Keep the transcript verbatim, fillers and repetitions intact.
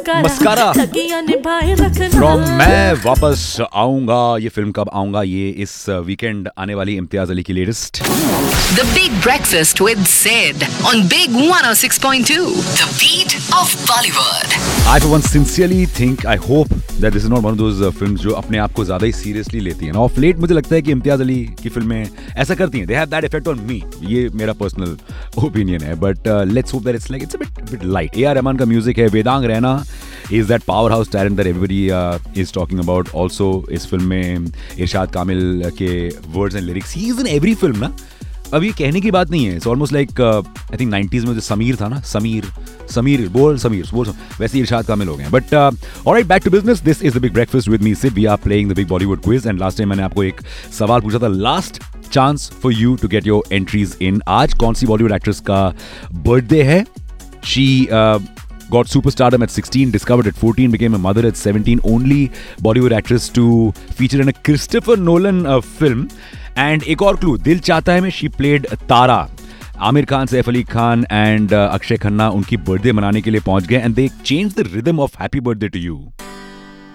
Mascara from मैं वापस आऊंगा। ये फिल्म कब आऊंगा, ये इस वीकेंड आने वाली इम्तियाज अली की latest The Big Breakfast with Sid on Big one oh six point two, the beat of Bollywood. I for one sincerely think, I hope that this is not one of those uh, films जो अपने आप को ज्यादा ही seriously लेती है ना। Of late मुझे लगता है कि इम्तियाज अली की फिल्में ऐसा करती हैं, they have that effect on me. ये मेरा पर्सनल ओपिनियन है, but let's hope that it's like it's a bit bit light. A R Rahman का म्यूजिक है, Vedang Raina is that powerhouse talent that everybody uh, is talking about. Also इस film में इरशाद कामिल के words and lyrics, he is in every film ना। अब ये कहने की बात नहीं है, it's almost like I think nineties में जो समीर था ना, समीर समीर बोल समीर बोल वैसे इरशाद कामिल हो गए हैं। But alright, back to business. This is the big breakfast with me Sid. We are playing the big Bollywood quiz and last time मैंने आपको एक सवाल पूछा था, last chance for you to get your entries in. आज कौन सी बॉलीवुड एक्ट्रेस का birthday है? She got superstardom at sixteen, discovered at fourteen, became a mother at seventeen, only Bollywood actress to feature in a Christopher Nolan uh, film. And एक और clue, दिल चाहता है में she played Tara. Aamir Khan, Saif Ali Khan and Akshay Khanna उनकी birthday मनाने के लिए पहुंच गए, and they changed the rhythm of happy birthday to you.